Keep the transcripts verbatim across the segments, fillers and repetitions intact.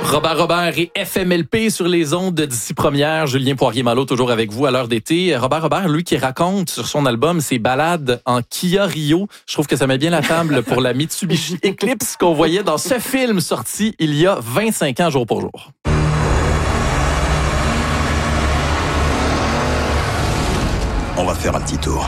Robert Robert et F M L P sur les ondes d'ici première. Julien Poirier-Malo toujours avec vous à l'heure d'été. Robert Robert, lui qui raconte sur son album ses balades en Kia Rio. Je trouve que ça met bien la table pour la Mitsubishi Eclipse qu'on voyait dans ce film sorti il y a vingt-cinq ans jour pour jour. On va faire un petit tour.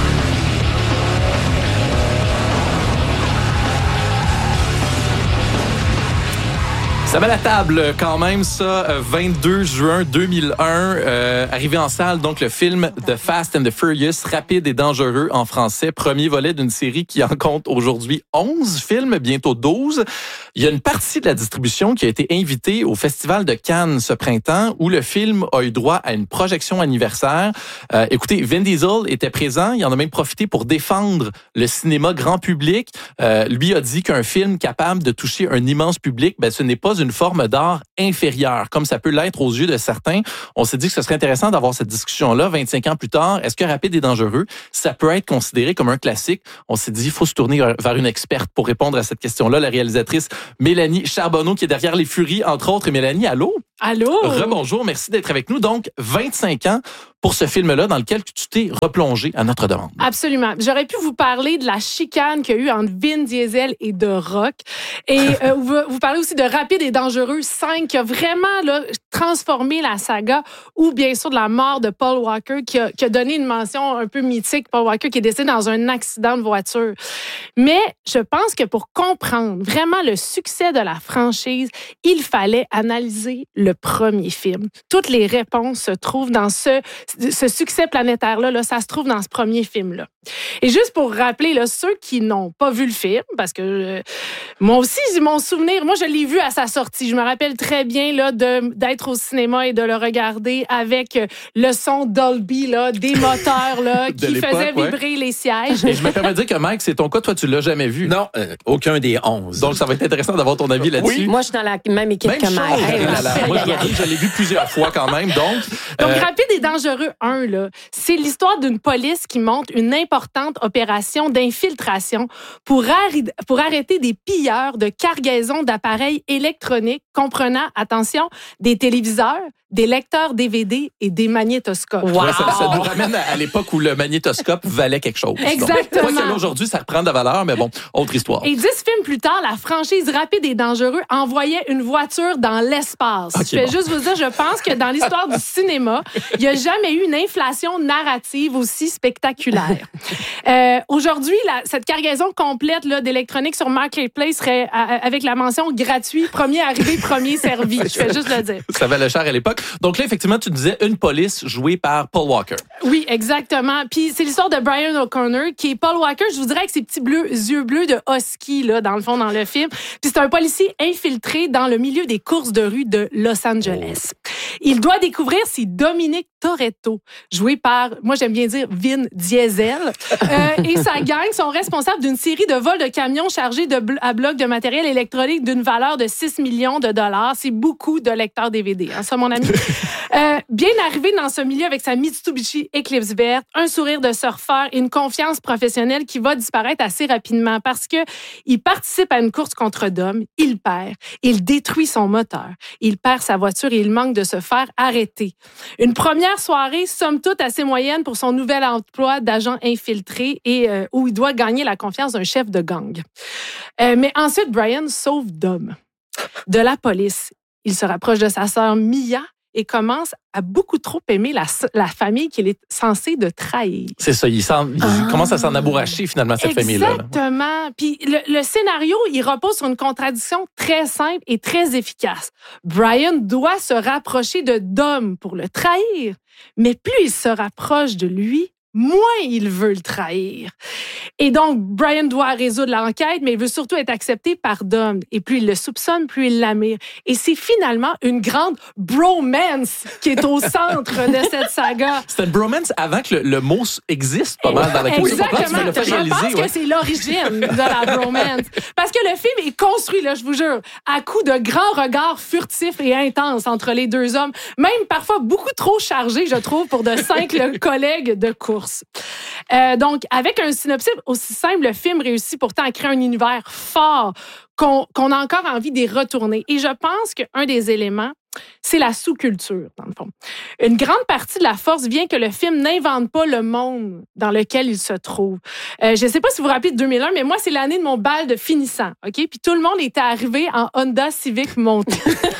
Ça met la table quand même, ça, vingt-deux juin deux mille un, euh, arrivé en salle, donc le film The Fast and the Furious, Rapide et dangereux en français, premier volet d'une série qui en compte aujourd'hui onze films, bientôt douze. Il y a une partie de la distribution qui a été invitée au Festival de Cannes ce printemps, où le film a eu droit à une projection anniversaire. Euh, écoutez, Vin Diesel était présent, il en a même profité pour défendre le cinéma grand public. Euh, lui a dit qu'un film capable de toucher un immense public, ben, ce n'est pas une forme d'art inférieure, comme ça peut l'être aux yeux de certains. On s'est dit que ce serait intéressant d'avoir cette discussion-là vingt-cinq ans plus tard. Est-ce que Rapide et dangereux, ça peut être considéré comme un classique? On s'est dit, il faut se tourner vers une experte pour répondre à cette question-là. La réalisatrice Mélanie Charbonneau, qui est derrière Les Furies, entre autres. Et Mélanie, allô? Allô? Rebonjour, merci d'être avec nous. Donc, vingt-cinq ans pour ce film-là dans lequel tu t'es replongé à notre demande. Absolument. J'aurais pu vous parler de la chicane qu'il y a eu entre Vin Diesel et The Rock. Et euh, vous, vous parlez aussi de Rapide et dangereux cinq qui a vraiment là, transformé la saga, ou bien sûr de la mort de Paul Walker qui a, qui a donné une mention un peu mythique. Paul Walker qui est décédé dans un accident de voiture. Mais je pense que pour comprendre vraiment le succès de la franchise, il fallait analyser le premier film. Toutes les réponses se trouvent dans ce, ce succès planétaire-là. Là, ça se trouve dans ce premier film-là. Et juste pour rappeler là, ceux qui n'ont pas vu le film, parce que euh, moi aussi, mon souvenir, moi je l'ai vu à sa sortie. Je me rappelle très bien là, de, d'être au cinéma et de le regarder avec le son Dolby là, des moteurs là, qui faisaient vibrer ouais. les sièges. Et je me permets de dire que Mike, c'est ton cas, toi tu l'as jamais vu. Non, euh, aucun des onze. Donc ça va être intéressant d'avoir ton avis là-dessus. Oui. Moi je suis dans la même équipe même que Mike. Hey, là, là. Moi je dois dire que je l'ai vu plusieurs fois quand même. Donc, donc euh... Rapide et dangereux un, là, c'est l'histoire d'une police qui monte une importante opération d'infiltration pour, arri- pour arrêter des pilleurs de cargaison d'appareils électroniques comprenant, attention, des téléviseurs, des lecteurs D V D et des magnétoscopes. Wow. Ouais, ça, ça nous ramène à, à l'époque où le magnétoscope valait quelque chose. Exactement. Donc, quoi aujourd'hui, ça reprend de la valeur, mais bon, autre histoire. Et dix films plus tard, la franchise Rapide et dangereux envoyait une voiture dans l'espace. Okay, je vais bon. juste vous dire, je pense que dans l'histoire du cinéma, il n'y a jamais eu une inflation narrative aussi spectaculaire. euh, aujourd'hui, la, cette cargaison complète là, d'électronique sur Marketplace serait à, avec la mention gratuit, premier arrivé, premier servi. Je fais juste le dire. Ça valait cher à l'époque. Donc là, effectivement, tu disais une police jouée par Paul Walker. Oui, exactement. Puis c'est l'histoire de Brian O'Connor, qui est Paul Walker, je vous dirais, avec ses petits bleus, yeux bleus de husky, là, dans le fond, dans le film. Puis c'est un policier infiltré dans le milieu des courses de rue de Los Angeles. Il doit découvrir si Dominic Toretto, joué par, moi j'aime bien dire, Vin Diesel, euh, et sa gang sont responsables d'une série de vols de camions chargés de bl- à blocs de matériel électronique d'une valeur de six millions de dollars. C'est beaucoup de lecteurs D V D, hein, ça, mon ami. Euh, bien arrivé dans ce milieu avec sa Mitsubishi Eclipse verte, un sourire de surfeur et une confiance professionnelle qui va disparaître assez rapidement parce que il participe à une course contre Dom, il perd, il détruit son moteur, il perd sa voiture et il manque de se faire arrêter. Une première soirée, somme toute assez moyenne pour son nouvel emploi d'agent infiltré et euh, où il doit gagner la confiance d'un chef de gang. Euh, mais ensuite, Brian sauve Dom de la police. Il se rapproche de sa sœur Mia et commence à beaucoup trop aimer la, la famille qu'il est censé de trahir. C'est ça, il, s'en, il ah. commence à s'en abouracher finalement, cette Exactement. famille-là. Exactement. Puis le, le scénario, il repose sur une contradiction très simple et très efficace. Brian doit se rapprocher de Dom pour le trahir, mais plus il se rapproche de lui, moins il veut le trahir. Et donc, Brian doit résoudre l'enquête, mais il veut surtout être accepté par Dom. Et plus il le soupçonne, plus il l'admire. Et c'est finalement une grande bromance qui est au centre de cette saga. C'était une bromance avant que le, le mot existe pas mal dans la culture. Exactement. Tu me le fais Je réaliser, pense ouais. que c'est l'origine de la bromance. Parce que le film est construit, là, je vous jure, à coups de grands regards furtifs et intenses entre les deux hommes. Même parfois beaucoup trop chargés, je trouve, pour de simples collègues de course. course. Euh, donc, avec un synopsis aussi simple, le film réussit pourtant à créer un univers fort qu'on, qu'on a encore envie d'y retourner. Et je pense qu'un des éléments, c'est la sous-culture, dans le fond. Une grande partie de la force vient que le film n'invente pas le monde dans lequel il se trouve. Euh, je ne sais pas si vous vous rappelez de deux mille un, mais moi, c'est l'année de mon bal de finissant. OK? Puis tout le monde était arrivé en Honda Civic monté.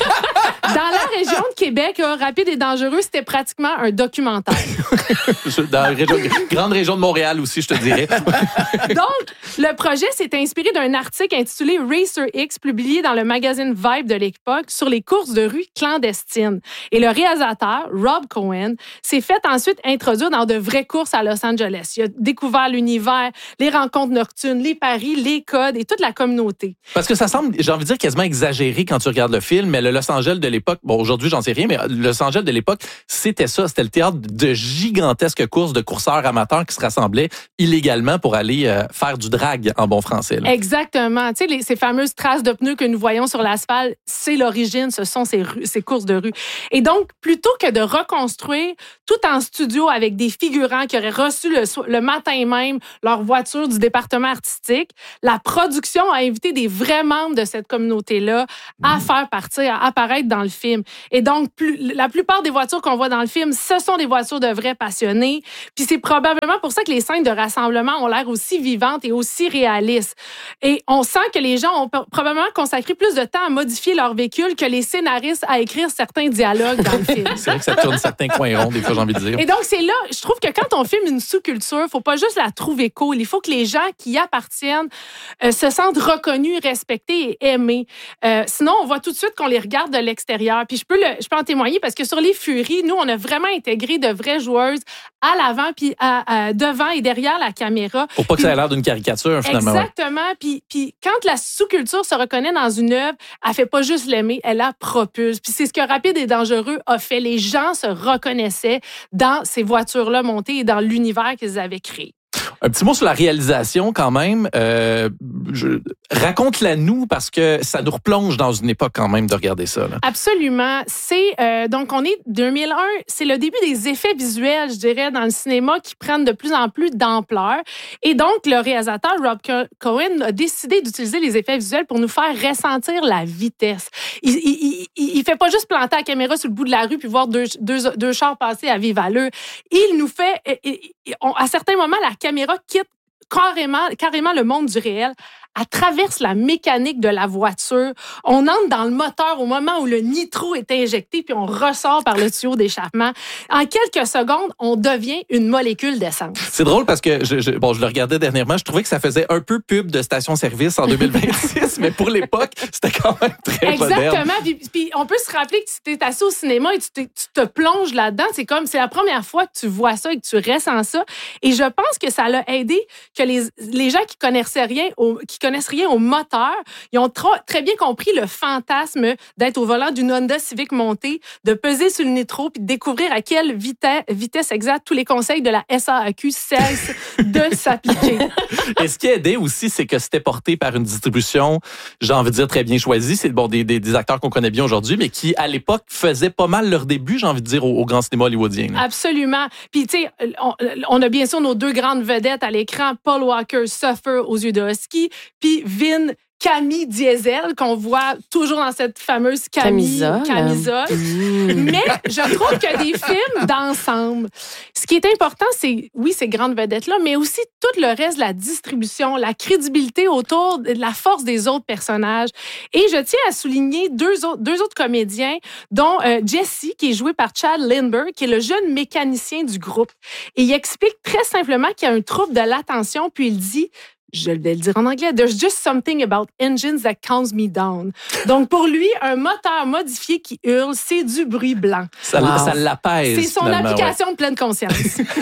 Dans la région de Québec, là, Rapide et dangereux, c'était pratiquement un documentaire. Dans la région, grande région de Montréal aussi, je te dirais. Donc, le projet s'est inspiré d'un article intitulé Racer X, publié dans le magazine Vibe de l'époque, sur les courses de rue clandestines. Et le réalisateur, Rob Cohen, s'est fait ensuite introduire dans de vraies courses à Los Angeles. Il a découvert l'univers, les rencontres nocturnes, les paris, les codes et toute la communauté. Parce que ça semble, j'ai envie de dire, quasiment exagéré quand tu regardes le film, mais le Los Angeles de l'époque, bon, aujourd'hui, j'en sais rien, mais Los Angeles de l'époque, c'était ça. C'était le théâtre de gigantesques courses de courseurs amateurs qui se rassemblaient illégalement pour aller euh, faire du drag en bon français. Là. Exactement. Tu sais, les, ces fameuses traces de pneus que nous voyons sur l'asphalte, c'est l'origine, ce sont ces, rues, ces courses de rue. Et donc, plutôt que de reconstruire tout en studio avec des figurants qui auraient reçu le, le matin même leur voiture du département artistique, la production a invité des vrais membres de cette communauté-là à mmh. faire partir, à apparaître dans le film. Et donc, plus, la plupart des voitures qu'on voit dans le film, ce sont des voitures de vrais passionnés. Puis c'est probablement pour ça que les scènes de rassemblement ont l'air aussi vivantes et aussi réalistes. Et on sent que les gens ont probablement consacré plus de temps à modifier leur véhicule que les scénaristes à écrire certains dialogues dans le film. C'est vrai que ça tourne certains coins ronds, des fois, j'ai envie de dire. Et donc, c'est là, je trouve que quand on filme une sous-culture, il faut pas juste la trouver cool. Il faut que les gens qui y appartiennent euh, se sentent reconnus, respectés et aimés. Euh, sinon, on voit tout de suite qu'on les regarde de l'extérieur. Puis je peux, le, je peux en témoigner parce que sur les Furies, nous, on a vraiment intégré de vraies joueuses à l'avant, puis à, à, devant et derrière la caméra. Pour pas puis, que ça ait l'air d'une caricature, finalement. Exactement. Ouais. Puis, puis quand la sous-culture se reconnaît dans une œuvre, elle fait pas juste l'aimer, elle la propulse. Puis c'est ce que Rapide et dangereux a fait. Les gens se reconnaissaient dans ces voitures-là montées et dans l'univers qu'ils avaient créé. Un petit mot sur la réalisation quand même. Euh, je, raconte-la nous parce que ça nous replonge dans une époque quand même de regarder ça. Là. Absolument. C'est euh, donc on est deux mille un. C'est le début des effets visuels, je dirais, dans le cinéma qui prennent de plus en plus d'ampleur. Et donc le réalisateur Rob Cohen a décidé d'utiliser les effets visuels pour nous faire ressentir la vitesse. Il, il, il, il fait pas juste planter la caméra sur le bout de la rue puis voir deux deux, deux chars passer à vive allure. Il nous fait, et, et, on, à certains moments, la caméra quitte carrément, carrément le monde du réel. Elle traverse la mécanique de la voiture. On entre dans le moteur au moment où le nitro est injecté, puis on ressort par le tuyau d'échappement. En quelques secondes, on devient une molécule d'essence. C'est drôle parce que je, je, bon, je le regardais dernièrement, je trouvais que ça faisait un peu pub de station-service en deux mille vingt-six, mais pour l'époque, c'était quand même très moderne. Exactement. Puis, puis on peut se rappeler que tu t'es assis au cinéma et tu, tu te plonges là-dedans. C'est comme, c'est la première fois que tu vois ça et que tu ressens ça. Et je pense que ça l'a aidé que les, les gens qui connaissaient rien, au, qui connaissent rien au moteur, ils ont trop, très bien compris le fantasme d'être au volant d'une Honda Civic montée, de peser sur le nitro puis de découvrir à quelle vitesse, vitesse exacte tous les conseils de la S A A Q cessent de s'appliquer. Et ce qui a aidé aussi, c'est que c'était porté par une distribution, j'ai envie de dire, très bien choisie. C'est bon, des, des, des acteurs qu'on connaît bien aujourd'hui, mais qui, à l'époque, faisaient pas mal leur début, j'ai envie de dire, au, au grand cinéma hollywoodien. Là. Absolument. Puis, tu sais, on, on a bien sûr nos deux grandes vedettes à l'écran, Paul Walker, Suffer aux yeux de husky, puis Vin Camille Diesel, qu'on voit toujours dans cette fameuse Camille, camisole. camisole. Mmh. Mais je trouve que des films d'ensemble, ce qui est important, c'est, oui, ces grandes vedettes-là, mais aussi tout le reste de la distribution, la crédibilité autour de la force des autres personnages. Et je tiens à souligner deux autres, deux autres comédiens, dont euh, Jesse, qui est joué par Chad Lindbergh, qui est le jeune mécanicien du groupe. Et il explique très simplement qu'il y a un trouble de l'attention, puis il dit... Je vais le dire en anglais. There's just something about engines that calms me down. Donc, pour lui, un moteur modifié qui hurle, c'est du bruit blanc. Ça, wow. ça l'apaise. C'est son application ouais. de pleine conscience.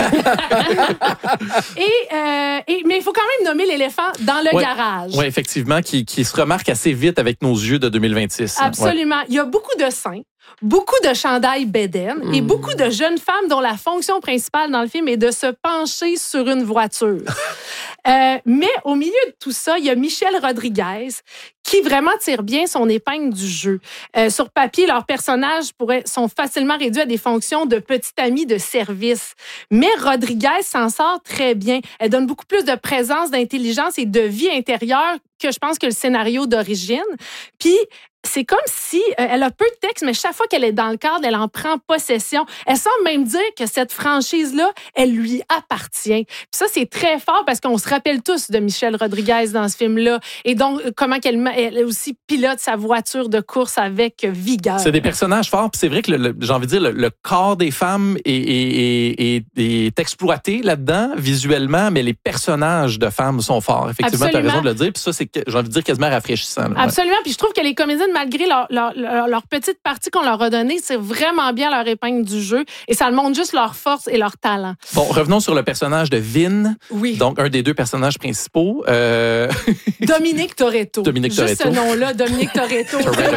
et, euh, et, mais il faut quand même nommer l'éléphant dans le ouais. garage. Oui, effectivement, qui, qui se remarque assez vite avec nos yeux de deux mille vingt-six. Absolument. Ouais. Il y a beaucoup de seins. Beaucoup de chandails bédaines mmh. et beaucoup de jeunes femmes dont la fonction principale dans le film est de se pencher sur une voiture. Euh, mais au milieu de tout ça, il y a Michelle Rodriguez qui vraiment tire bien son épingle du jeu. Euh, sur papier, leurs personnages pourraient, sont facilement réduits à des fonctions de petite amie de service. Mais Rodriguez s'en sort très bien. Elle donne beaucoup plus de présence, d'intelligence et de vie intérieure que je pense que le scénario d'origine. Puis, c'est comme si euh, elle a peu de texte, mais chaque fois qu'elle est dans le cadre, elle en prend possession. Elle semble même dire que cette franchise-là, elle lui appartient. Puis ça, c'est très fort parce qu'on se rappelle tous de Michelle Rodriguez dans ce film-là. Et donc, comment qu'elle elle aussi pilote sa voiture de course avec vigueur. C'est des personnages forts. Puis c'est vrai que, le, le, j'ai envie de dire, le, le corps des femmes est, est, est, est exploité là-dedans, visuellement, mais les personnages de femmes sont forts. Effectivement, tu as raison de le dire. Puis ça, c'est, j'ai envie de dire, quasiment rafraîchissant. Là, Absolument. Ouais. Puis je trouve que les comédiennes, malgré leur, leur, leur, leur petite partie qu'on leur a donnée, c'est vraiment bien leur épingle du jeu et ça montre juste leur force et leur talent. Bon, revenons sur le personnage de Vin. Oui. Donc, un des deux personnages principaux. Euh... Dominique Toretto. Dominique Toretto. Juste ce nom-là, Dominique Toretto.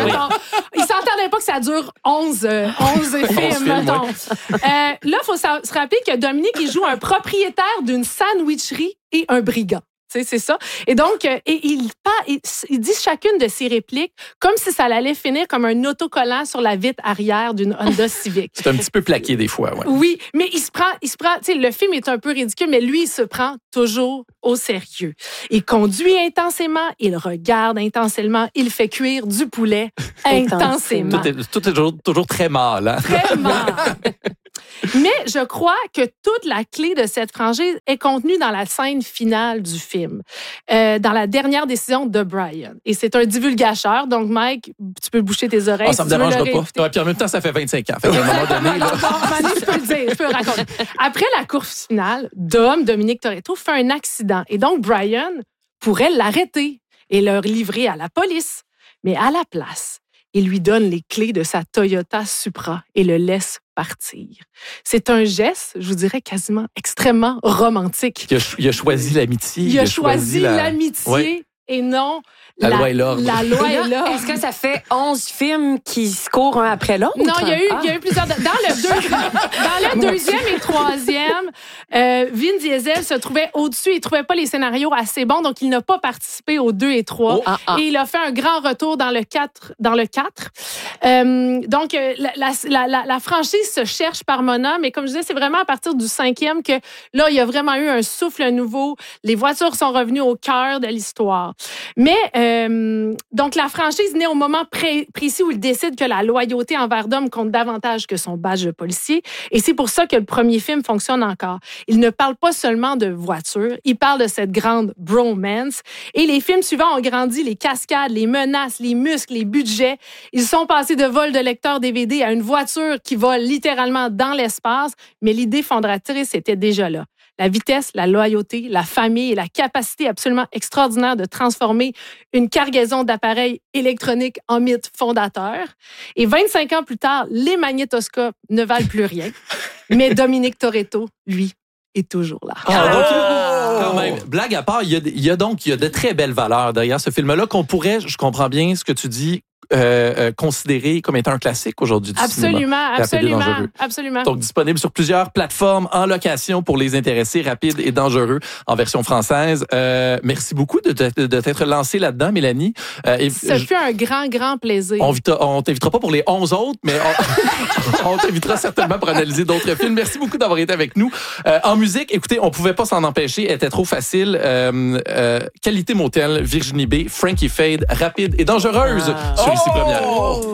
Il s'entendait pas que ça dure onze, euh, onze films, mettons. Ouais. Euh, là, il faut se rappeler que Dominique, il joue un propriétaire d'une sandwicherie et un brigand. C'est, c'est ça. Et donc, et il, il, il dit chacune de ses répliques comme si ça allait finir comme un autocollant sur la vitre arrière d'une Honda Civic. C'est un petit peu plaqué des fois, ouais. Oui, mais il se prend, il se prend, tu sais, le film est un peu ridicule, mais lui, il se prend toujours au sérieux. Il conduit intensément, il regarde intensément, il fait cuire du poulet intensément. Tout est, tout est toujours, toujours très mal, hein? Très mal. Mais je crois que toute la clé de cette franchise est contenue dans la scène finale du film, euh, dans la dernière décision de Brian. Et c'est un divulgateur, donc Mike, tu peux boucher tes oreilles. Oh, ça me si dérangera pas. Ouais, puis en même temps, ça fait vingt-cinq ans. Fait qu'à un moment donné, là... bon, je peux le dire, je peux le raconter. Après la course finale, Dom, Dominique Toretto, fait un accident. Et donc, Brian pourrait l'arrêter et le livrer à la police. Mais à la place, il lui donne les clés de sa Toyota Supra et le laisse partir. C'est un geste, je vous dirais, quasiment extrêmement romantique. Il a, il a choisi l'amitié. Il, il a, a choisi, choisi la... l'amitié ouais. et non... La, la loi et l'ordre. La loi et l'ordre. Est-ce que ça fait onze films qui se courent un après l'autre? Non, il y a eu, ah. il y a eu plusieurs. Dans le, deux, dans le deuxième et troisième, euh, Vin Diesel se trouvait au-dessus. Il ne trouvait pas les scénarios assez bons, donc il n'a pas participé aux deux et trois. Oh, ah, ah. Et il a fait un grand retour dans le quatre. Dans le quatre. Euh, donc, la, la, la, la franchise se cherche par moment, mais comme je disais, c'est vraiment à partir du cinquième que là, il y a vraiment eu un souffle nouveau. Les voitures sont revenues au cœur de l'histoire. Mais Euh, donc, la franchise naît au moment pré- précis où il décide que la loyauté envers Dom compte davantage que son badge de policier. Et c'est pour ça que le premier film fonctionne encore. Il ne parle pas seulement de voiture, il parle de cette grande bromance. Et les films suivants ont grandi les cascades, les menaces, les muscles, les budgets. Ils sont passés de vol de lecteur D V D à une voiture qui vole littéralement dans l'espace. Mais l'idée fondatrice était déjà là. La vitesse, la loyauté, la famille et la capacité absolument extraordinaire de transformer une cargaison d'appareils électroniques en mythe fondateur. Et vingt-cinq ans plus tard, les magnétoscopes ne valent plus rien. Mais Dominique Toretto, lui, est toujours là. Ah, donc, quand même, blague à part, il y, a, il y a donc il y a de très belles valeurs derrière ce film-là qu'on pourrait, je comprends bien ce que tu dis, Euh, euh, considéré comme étant un classique aujourd'hui du absolument, cinéma. Absolument, absolument, absolument. Donc, disponible sur plusieurs plateformes en location pour les intéressés, rapide et dangereux en version française. Euh, merci beaucoup de, de, de t'être lancé là-dedans, Mélanie. Euh, et Ça je, fut un grand, grand plaisir. On, on t'invitera pas pour les onze autres, mais on, on t'invitera certainement pour analyser d'autres films. Merci beaucoup d'avoir été avec nous. Euh, en musique, écoutez, on pouvait pas s'en empêcher, elle était trop facile. Euh, euh, Qualité Motel, Virginie B, Frankie Fade, rapide et dangereuse. Ah. Sur Ici Première.